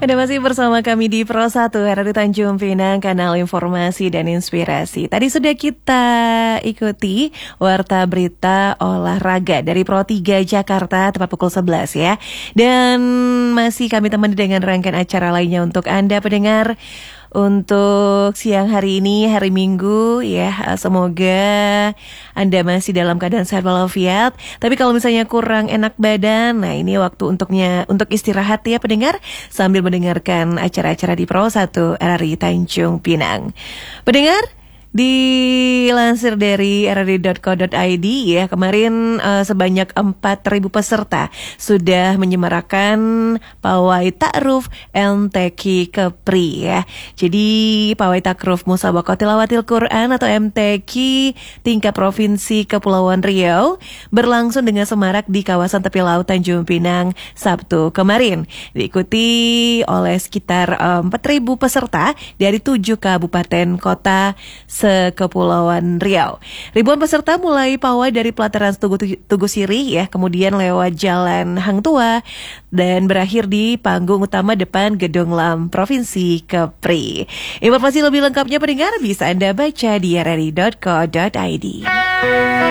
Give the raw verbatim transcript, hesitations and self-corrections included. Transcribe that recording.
Anda masih bersama kami di Pro satu R R I Tanjung Pinang, kanal informasi dan inspirasi. Tadi sudah kita ikuti warta berita olahraga dari Pro tiga Jakarta tepat pukul sebelas ya. Dan masih kami temani dengan rangkaian acara lainnya untuk Anda pendengar. Untuk siang hari ini, hari Minggu ya, semoga Anda masih dalam keadaan sehat walafiat. Tapi kalau misalnya kurang enak badan, nah ini waktu untuknya untuk istirahat ya pendengar, sambil mendengarkan acara-acara di Pro satu R R I Tanjung Pinang. Pendengar, dilansir dari r r i dot co dot i d ya, kemarin uh, sebanyak empat ribu peserta sudah menyemarakan pawai takruf M T Q Kepri ya. Jadi pawai takruf Musabaqah Tilawatil Quran atau M T Q tingkat provinsi Kepulauan Riau berlangsung dengan semarak di kawasan tepi laut Tanjung Pinang Sabtu kemarin. Diikuti oleh sekitar um, empat ribu peserta dari tujuh kabupaten kota Sekepulauan Riau. Ribuan peserta mulai pawai dari pelataran Tugu, Tugu Sirih ya, kemudian lewat Jalan Hang Tua dan berakhir di panggung utama depan Gedung Lam Provinsi Kepri. Informasi lebih lengkapnya pendengar bisa Anda baca di r r i dot co dot i d.